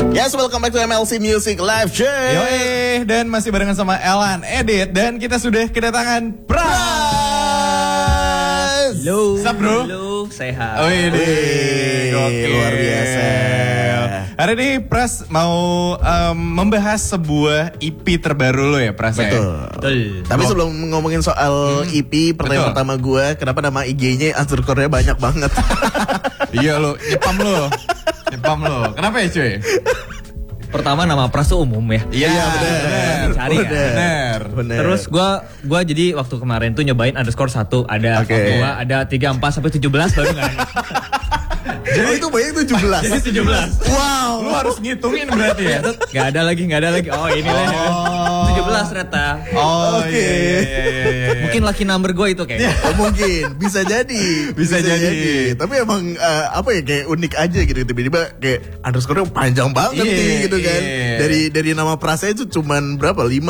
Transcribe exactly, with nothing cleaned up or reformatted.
Yes, welcome back to M L C Music Live Show. Yoi, dan masih barengan sama Elan, Edit, dan kita sudah kedatangan Pras. Halo. Sup, bro? Halo, sehat. Oh ini, Wih, luar biasa. Hari ini Pras mau um, membahas sebuah E P terbaru lo ya, Pras. Betul. Ya? Betul. Tapi sebelum ngomongin soal Hmm, E P, pertanyaan betul. pertama gue, kenapa nama I G-nya underscore-nya banyak banget? Iya lo, nyepam lo, nyepam lo. Kenapa ya cuy? Pertama nama Pras tuh umum ya. Iya benar. Cari kan? Benar. Bener. Terus gua gua jadi waktu kemarin tuh nyobain underscore satu ada Oke. dua, ada tiga, empat sampai tujuh belas baru nggak ada. Jadi itu banyak tujuh belas. Jadi tujuh belas. Wow. Lu harus ngitungin berarti ya. Gak ada lagi, gak ada lagi. Oh ini lah. Oh. tujuh belas ternyata. Oh Oke. iya, iya, iya, iya, iya. Mungkin lucky number gue itu kayaknya. Oh, mungkin bisa jadi, Bisa jadi. Tapi emang eh, apa ya, kayak unik aja gitu, tiba-tiba kayak underscore-nya panjang banget Iya, nih gitu kan. iya. Dari dari nama Prasnya itu cuman berapa? lima